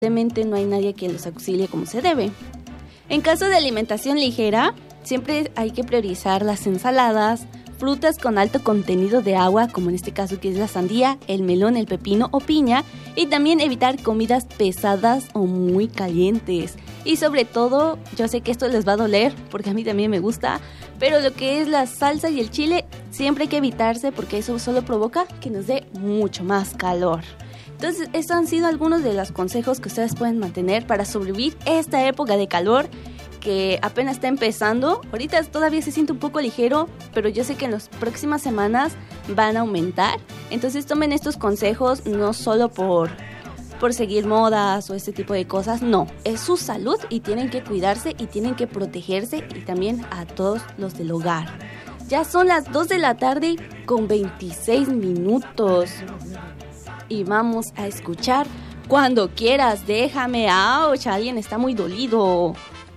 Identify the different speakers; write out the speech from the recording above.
Speaker 1: Realmente no hay nadie que los auxilie como se debe. En caso de alimentación ligera, siempre hay que priorizar las ensaladas, frutas con alto contenido de agua, como en este caso que es la sandía, el melón, el pepino o piña, y también evitar comidas pesadas o muy calientes. Y sobre todo, yo sé que esto les va a doler, porque a mí también me gusta, pero lo que es la salsa y el chile siempre hay que evitarse porque eso solo provoca que nos dé mucho más calor. Entonces, estos han sido algunos de los consejos que ustedes pueden mantener para sobrevivir esta época de calor que apenas está empezando. Ahorita todavía se siente un poco ligero, pero yo sé que en las próximas semanas van a aumentar. Entonces, tomen estos consejos no solo por seguir modas o este tipo de cosas. No, es su salud y tienen que cuidarse y tienen que protegerse, y también a todos los del hogar. Ya son las 2 de la tarde con 26 minutos. Y vamos a escuchar Cuando quieras, déjame. ¡Auch! Alguien está muy dolido.